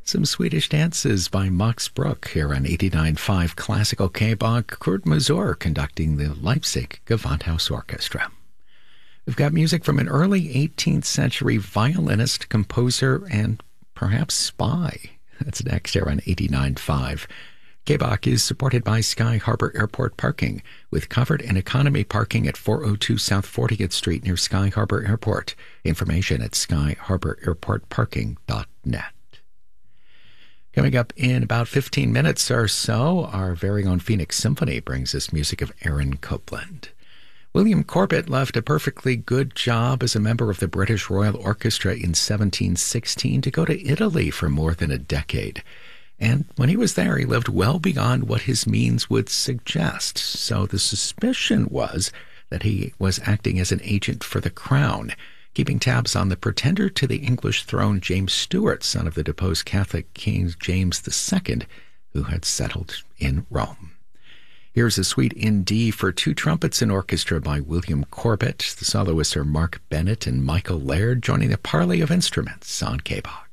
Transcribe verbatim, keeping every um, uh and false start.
Some Swedish dances by Max Bruch here on eighty-nine point five Classical K-Bach. Kurt Masur conducting the Leipzig Gewandhaus Orchestra. We've got music from an early eighteenth century violinist, composer, and perhaps spy. That's next here on eighty-nine point five. K-Bach is supported by Sky Harbor Airport Parking, with covered and economy parking at four oh two South fortieth Street near Sky Harbor Airport. Information at sky harbor airport parking dot net. Coming up in about fifteen minutes or so, our very own Phoenix Symphony brings us music of Aaron Copland. William Corbett left a perfectly good job as a member of the British Royal Orchestra in seventeen sixteen to go to Italy for more than a decade. And when he was there, he lived well beyond what his means would suggest. So the suspicion was that he was acting as an agent for the crown, keeping tabs on the pretender to the English throne, James Stuart, son of the deposed Catholic King James the Second, who had settled in Rome. Here's a suite in D for two trumpets and orchestra by William Corbett. The soloists are Mark Bennett and Michael Laird, joining the parley of instruments on K-Bach.